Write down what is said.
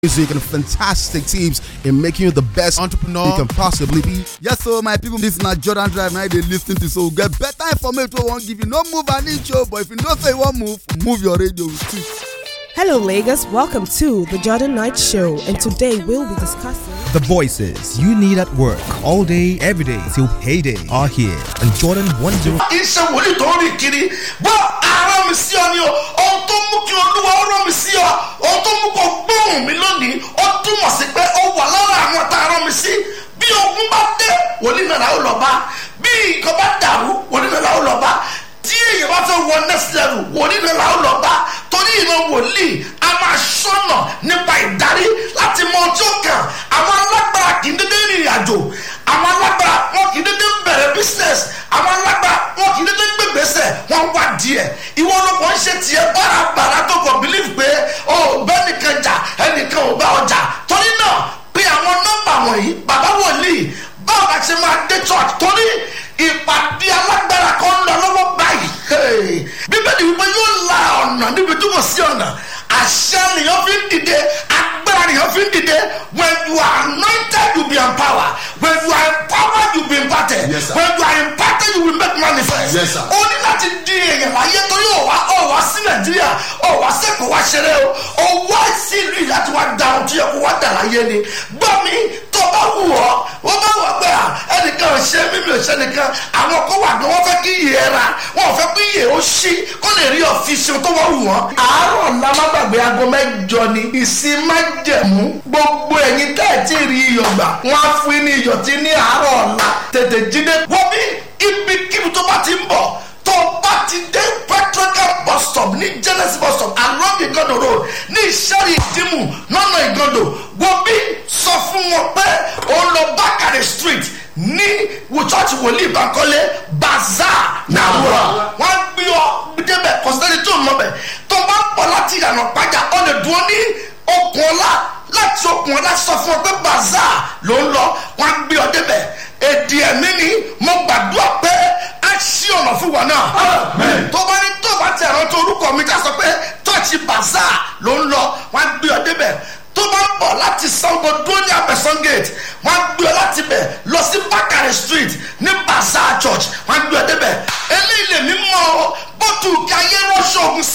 music and fantastic tips in making you the best entrepreneur you can possibly be. Yes, so my people, this is not Jordan Drive. Now they listen to so get better information. We won't give you no move an inch, but if you don't say you want move your radio with it. Hello, Lagos. Welcome to the Jordan Knight Show, and today we'll be discussing the voices you need at work all day, every day till payday are here on Jordan 10. Iṣẹ́ wòlíì tó rìn kiri bọ́ ara mi sí ọ ni o ohun tó mú kí Olúwa ọ̀rọ̀ mi sí ọ ohun tó mú kó gbóhùn mi lónìí ó túmọ̀ sí pé ó wà lára àwọn tá a rán mi sí bí ogun bá dé wòlíì náà ó lọ bá bí nǹkan bá dàrú wòlíì náà ó lọ bá tí èèyàn bá fẹ́ wọ next level wòlíì náà ó lọ bá torí ìran wòlíì a máa ṣọ́nà nípa ìdarí láti mọ ọjọ́ kan àwọn alágbára kì í dédé rìnrìn àjò àwọn alágbára wọn kì í dédé bẹ̀rẹ̀ business àwọn alágbára wọn kì í dédé gbégbèsè wọn wá díẹ̀ ìwọ ló kàn ń ṣe tiẹ̀ bárabàrà tó kàn believe pé ó bẹ́ẹ̀ nìkan jà ẹnìkan ò bá ọjà torí náà pé àwọn nọ́mbà wọ̀nyí bàbá wòlíì báwo la ṣe máa dé church torí ìpàdé alágbára kan lọ lọ́wọ́ báyìí bíbélì wípé yóò la ọ̀nà níbi tó kò sí ọ̀nà àṣẹ nìyẹn fi ń dìde agbára nìyẹn fi ń dìde when you are anointed you be empowered when you are empowered you be imparted when you are imparted you will make manifest o ní láti di èèyàn láyé torí ó wá sí nàìjíríà ó wá sẹ́kọ̀ọ́ wá ṣeré o wá sí ìlú yìí láti wá da ohun tí yẹ kó wá dà láyé ni gbọ́ mi tó bá wù ọ́ wọ́n bá wù ọ́ pé ẹnìkan ò ṣe mímí ò ṣe nìkan àwọn kó wà ní wọ́n fẹ́ kí iyè ra wọ́n fẹ́ kí iyè ó ṣí kó lè rí ọ̀fíìsì tó wọ́n wù wọ́n. àárọ̀ ńlá má gbàgbé aago mẹ́jọ ni ìsìn májẹ̀mú gbogbo ẹ̀yin tẹ́ ẹ̀ tí ì rí iyọ̀ gbà wọ́n á fún ní iyọ̀ tí ní àárọ̀ ọ̀la tètè jíde. wọ́n bí ibikíbi tó bá ti ń bọ̀ tó bá ti dé petrocam bus stop ní Genesis bus stop along Igodo road ní ìṣẹ́rì ìdímù lọ́nà Igodo wọ́n bí sọ fún wọn pé ó ń lọ Bákàrẹ̀ street ní church wòlíì Bankole bazaar nàwúrà wọ́n gbé ọ débẹ̀ kọ́sítẹ́lì tó mọ̀ bẹ̀ tó bá pọ̀ láti ìyànà pàjá ọ lè dúró ní okùn ọlá láti okùn ọlá sọ fún ọ pé bazaar ló ń lọ wọ́n gbé ọ débẹ̀ èdè ẹ̀mí ni mo gbàdúrà pé á ṣí ọ̀nà fún wa náà tó bá ní tó bá ti ẹ̀rọ tó orúkọ mi ká sọ pé church bazaar ló ń lọ wọ́n gbé ọ débẹ̀ tó bá ń bọ̀ láti Sango dúró ní Abẹ́sán gate wọ́n á gbé ọ láti bẹ̀ lọ sí Bákàrẹ̀ street ní Bazaar church wọ́n á gbé ọ débẹ̀ eléyìí lè mímọ́ bọ́tù kí ayé rọ́ṣọ́ ogun